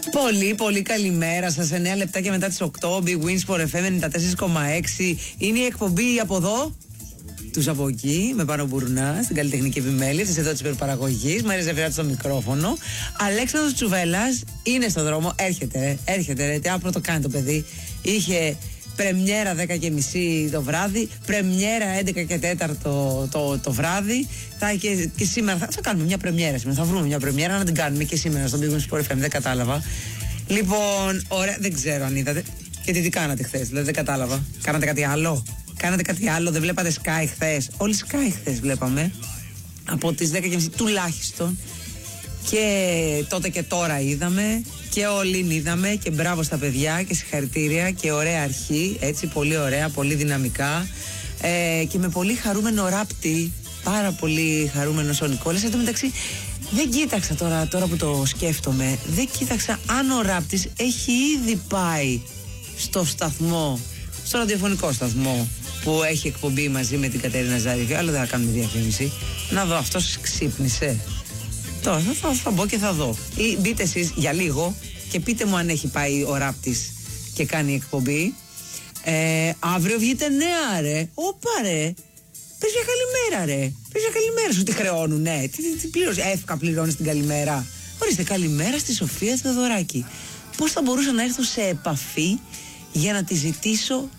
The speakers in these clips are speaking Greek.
Πολύ πολύ καλημέρα σας. 9 λεπτάκια μετά τις 8. Big Wins for FM 94,6. Είναι η εκπομπή από εδώ, τους από εκεί, με Πάνο Μπουρνά, στην καλλιτεχνική επιμέλεια της εδώ της υπερπαραγωγής. Μαρία Ζεφυράτη στο μικρόφωνο. Αλέξανδρος Τσουβέλλας είναι στο δρόμο. Έρχεται ρε. Τι άπρο το κάνει το παιδί. Είχε πρεμιέρα 10:30 το βράδυ, πρεμιέρα 11 και 4 το βράδυ. Θα και σήμερα θα κάνουμε μια πρεμιέρα σήμερα. Θα βρούμε μια πρεμιέρα να την κάνουμε και σήμερα στον Big Wins for FM. Δεν κατάλαβα. Λοιπόν, ωραία, δεν ξέρω αν είδατε. Και τι κάνατε χθες, δηλαδή δεν κατάλαβα. Κάνατε κάτι άλλο? Δεν βλέπατε Sky χθες? Όλοι Sky χθες βλέπαμε. Από τις 10:30 τουλάχιστον. Και τότε και τώρα είδαμε. Και όλοι είδαμε. Και μπράβο στα παιδιά και συγχαρητήρια. Και ωραία αρχή. Έτσι, πολύ ωραία, πολύ δυναμικά. Και με πολύ χαρούμενο ράπτη. Πάρα πολύ χαρούμενος ο Νικόλας. Εν τω μεταξύ, δεν κοίταξα τώρα που το σκέφτομαι. Δεν κοίταξα αν ο ράπτης έχει ήδη πάει στο σταθμό, στο ραδιοφωνικό σταθμό που έχει εκπομπή μαζί με την Κατερίνα Ζάριβη. Αλλά δεν θα κάνουμε διαφήμιση. Να δω, αυτός ξύπνησε. Τώρα θα μπω και θα δω. Ή μπείτε εσείς για λίγο και πείτε μου αν έχει πάει ο ράπτης και κάνει εκπομπή. Αύριο βγείτε νέα ρε. Όπα ρε. Πες μια καλημέρα ρε. Πες μια καλημέρα σου. Τι χρεώνουν, ναι. Τι πλήρωσε? Εύκα πληρώνεις την καλημέρα. Ορίστε, καλημέρα στη Σοφία Θεοδωράκη. Πώς θα μπορούσα να έρθω σε επαφή για να τη ζητήσω,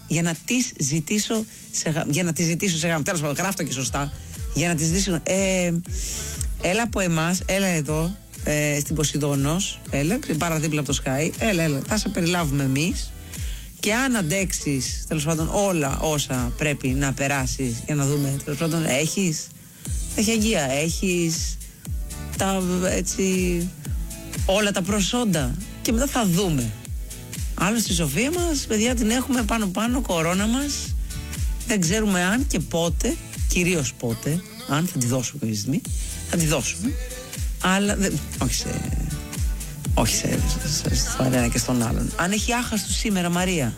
σε γάμο. Τέλος πάντων, γράφτο και σωστά. Για να τη ζητήσω. Έλα από εμάς, έλα εδώ, στην Ποσειδώνος. Έλα, παραδίπλα από το Sky. Έλα, θα σε περιλάβουμε εμείς. Και αν αντέξεις, τέλος πάντων, όλα όσα πρέπει να περάσεις για να δούμε, τέλος πάντων, έχεις αγία, έχεις όλα τα προσόντα. Και μετά θα δούμε. Άλλωστε στη Σοφία μας, παιδιά, την έχουμε πάνω κορώνα μας. Δεν ξέρουμε αν και πότε, κυρίως πότε, αν θα τη δώσουμε κάποια στιγμή, θα τη δώσουμε. Αλλά όχι στον ένα και στον άλλον. Αν έχει άχαστο σήμερα, Μαρία,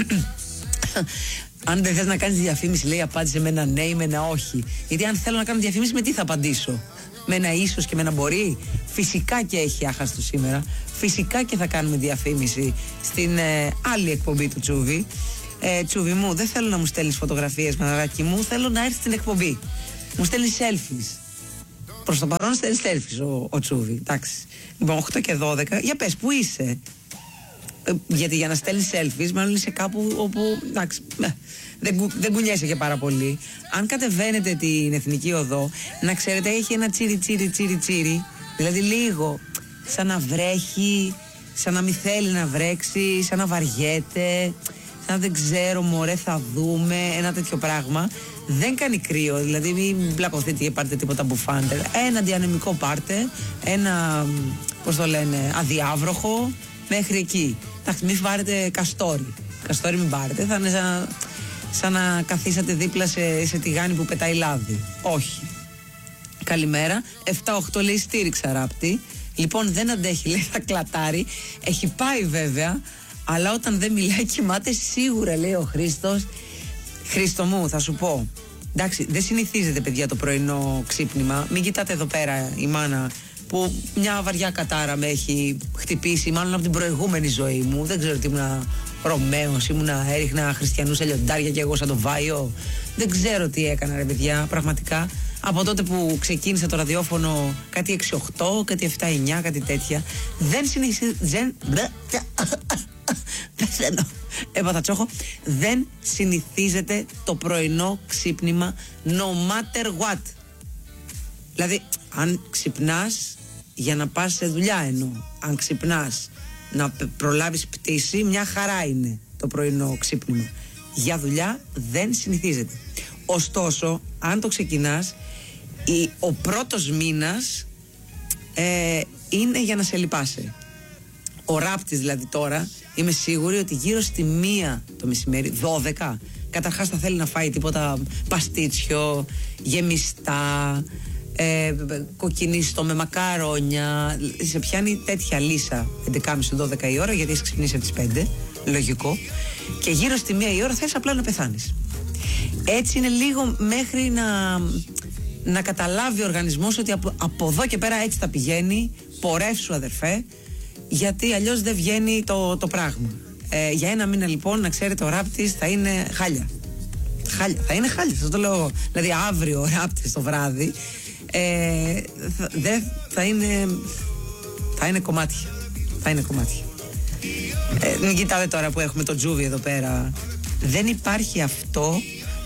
αν δεν θες να κάνεις διαφήμιση, λέει, απάντησε με ένα ναι ή με ένα όχι. Γιατί αν θέλω να κάνω διαφήμιση, με τι θα απαντήσω? Με ένα ίσως και με ένα μπορεί? Φυσικά και έχει άχαστο σήμερα. Φυσικά και θα κάνουμε διαφήμιση στην άλλη εκπομπή του Τσούβι. Τσούβι μου, δεν θέλω να μου στέλνεις φωτογραφίες, μαναράκι μου. Θέλω να έρθεις στην εκπομπή. Μου στέλνεις selfies. Προς το παρόν στέλνεις selfies ο Τσούβι. Εντάξει. Λοιπόν, 8 και 12. Για πες, πού είσαι? Γιατί για να στέλνεις selfies, μάλλον είσαι κάπου όπου, εντάξει, δεν κουνιέσαι και πάρα πολύ. Αν κατεβαίνετε την Εθνική Οδό, να ξέρετε, έχει ένα τσίρι. Δηλαδή λίγο σαν να βρέχει, σαν να μην θέλει να βρέξει, σαν να βαριέται, σαν δεν ξέρω, μωρέ, θα δούμε, ένα τέτοιο πράγμα. Δεν κάνει κρύο, δηλαδή μην μπλακωθείτε και πάρτε τίποτα μπουφάντερ. Ένα διανεμικό πάρτε, ένα, πώς το λένε, αδιάβροχο, μέχρι εκεί. Εντάξει, μην πάρετε καστόρι. Καστόρι μην πάρετε, θα είναι σαν να καθίσατε δίπλα σε τηγάνι που πετάει λάδι. Όχι. Καλημέρα. 7-8 λέει στήριξα ράπτη. Λοιπόν, δεν αντέχει, λέει, θα κλατάρει. Έχει πάει βέβαια, αλλά όταν δεν μιλάει κοιμάται σίγουρα, λέει ο Χρήστος. Χρήστο μου, θα σου πω. Εντάξει, δεν συνηθίζεται, παιδιά, το πρωινό ξύπνημα. Μην κοιτάτε εδώ πέρα η μάνα που μια βαριά κατάρα με έχει χτυπήσει, μάλλον από την προηγούμενη ζωή μου. Δεν ξέρω τι ήμουνα Ρωμαίος, έριχνα χριστιανούς ελιοντάρια και εγώ σαν το Βάιο. Δεν ξέρω τι έκανα, ρε παιδιά, πραγματικά. Από τότε που ξεκίνησα το ραδιόφωνο, κάτι 6-8, κάτι 7-9, κάτι τέτοια. Έπαθα τσόχο. Δεν συνηθίζεται το πρωινό ξύπνημα, no matter what. Δηλαδή, αν ξυπνάς για να πας σε δουλειά, εννοώ. Αν ξυπνάς να προλάβεις πτήση, μια χαρά είναι το πρωινό ξύπνημα. Για δουλειά δεν συνηθίζεται. Ωστόσο, αν το ξεκινάς, ο πρώτος μήνας είναι για να σε λυπάσαι. Ο ράπτης δηλαδή τώρα, είμαι σίγουρη ότι γύρω στη 1 το μεσημέρι, 12, καταρχάς θα θέλει να φάει τίποτα παστίτσιο, γεμιστά, κοκκινίστο με μακαρόνια. Σε πιάνει τέτοια λύσα 11.30-12 η ώρα, γιατί έχει ξυπνήσει από τις 5, λογικό. Και γύρω στη 1 η ώρα θες απλά να πεθάνεις. Έτσι είναι λίγο μέχρι να καταλάβει ο οργανισμός ότι από εδώ και πέρα έτσι θα πηγαίνει. Πορεύσου, αδερφέ, γιατί αλλιώς δεν βγαίνει το πράγμα. Για ένα μήνα λοιπόν, να ξέρετε, ο ράπ της θα είναι χάλια. Θα είναι χάλια, σας το λέω εγώ. Δηλαδή αύριο ο ράπ της το βράδυ θα είναι κομμάτια. Θα είναι κομμάτια. Μην κοιτάτε τώρα που έχουμε το Τζούβι εδώ πέρα. Δεν υπάρχει αυτό.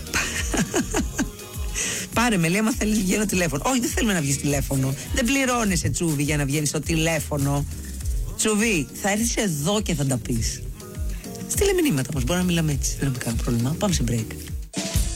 Πάρε με, λέει, άμα θέλεις βγαίνω τηλέφωνο. Όχι, δεν θέλουμε να βγεις τηλέφωνο. Δεν πληρώνεσαι, Τσούβι, για να βγαίνεις στο τηλέφωνο. Τσούβι, θα έρθεις εδώ και θα τα πεις. Στείλε μηνύματα μας, μπορούμε να μιλάμε έτσι. Δεν έχουμε κανένα πρόβλημα. Πάμε σε break.